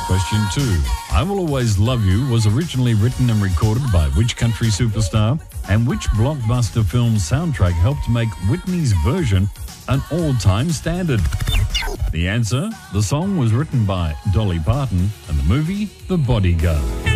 Question 2. I Will Always Love You was originally written and recorded by which country superstar? And which blockbuster film soundtrack helped make Whitney's version an all-time standard? The answer, the song was written by Dolly Parton and the movie The Bodyguard.